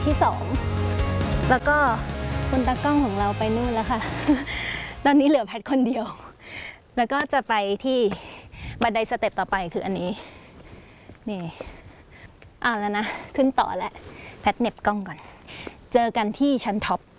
ที่2แล้วก็คนตากล้องของเราไปนู่นแล้วค่ะ ตอนนี้เหลือแพทคนเดียวแล้วก็จะไปที่บันไดสเต็ปต่อไปคืออันนี้นี่แล้วนะขึ้นต่อแล้วแพทเหน็บกล้องก่อนเจอกันที่ชั้นท็อป